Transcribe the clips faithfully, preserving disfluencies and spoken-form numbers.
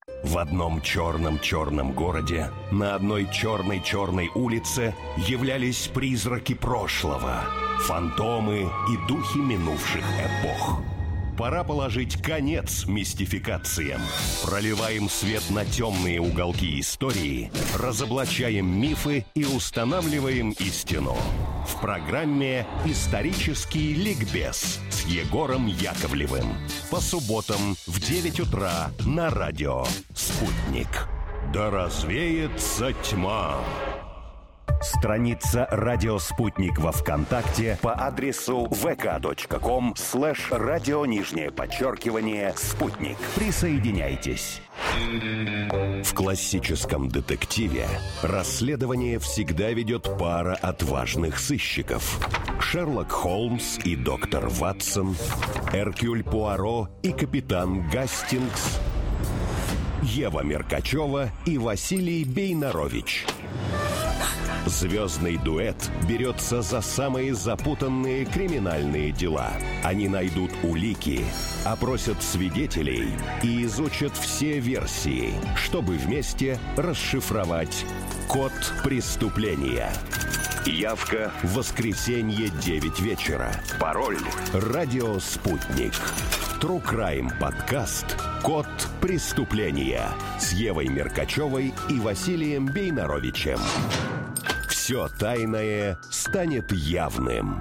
В одном черном-черном городе на одной черной-черной улице являлись призраки прошлого, фантомы и духи минувших эпох. Пора положить конец мистификациям. Проливаем свет на темные уголки истории, разоблачаем мифы и устанавливаем истину. В программе «Исторический ликбез» с Егором Яковлевым. По субботам в девять утра на радио «Спутник». Да развеется тьма. Страница «Радио Спутник» во ВКонтакте по адресу vk.com слэш радио нижнее подчеркивание «Спутник». Присоединяйтесь. В классическом детективе расследование всегда ведет пара отважных сыщиков. Шерлок Холмс и доктор Ватсон, Эркюль Пуаро и капитан Гастингс, Ева Меркачева и Василий Бейнарович. Звездный дуэт берется за самые запутанные криминальные дела. Они найдут улики, опросят свидетелей и изучат все версии, чтобы вместе расшифровать код преступления. Явка в воскресенье девять вечера. Пароль «Радио Спутник». True Crime подкаст «Код преступления» с Евой Меркачевой и Василием Бейнаровичем. Все тайное станет явным.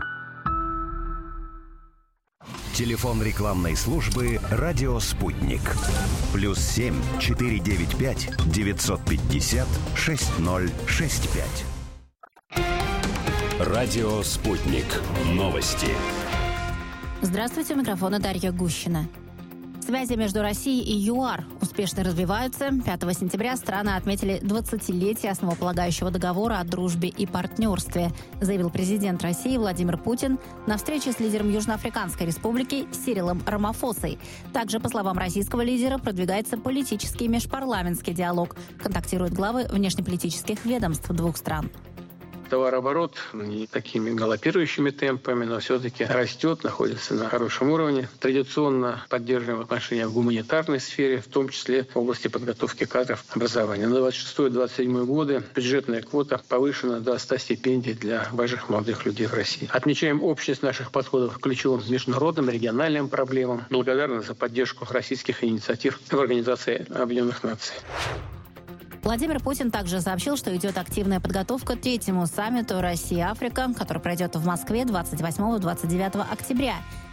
Телефон рекламной службы «Радио Спутник». Плюс семь четыре девять пять девятьсот пятьдесят шесть ноль шесть пять. «Радио Спутник». Новости. Здравствуйте, у микрофона Дарья Гущина. Связи между Россией и ЮАР успешно развиваются. пятого сентября страны отметили двадцатилетие основополагающего договора о дружбе и партнерстве, заявил президент России Владимир Путин на встрече с лидером Южноафриканской республики Сирилом Рамафосой. Также, по словам российского лидера, продвигается политический межпарламентский диалог. Контактируют главы внешнеполитических ведомств двух стран. Товарооборот не такими галопирующими темпами, но все-таки растет, находится на хорошем уровне. Традиционно поддерживаем отношения в гуманитарной сфере, в том числе в области подготовки кадров образования. На двадцать шестой - двадцать седьмой годы бюджетная квота повышена до ста стипендий для важных молодых людей в России. Отмечаем общность наших подходов к ключевым международным, региональным проблемам. Благодарны за поддержку российских инициатив в Организации Объединенных Наций. Владимир Путин также сообщил, что идет активная подготовка к третьему саммиту Россия-Африка, который пройдет в Москве двадцать восьмого - двадцать девятого октября.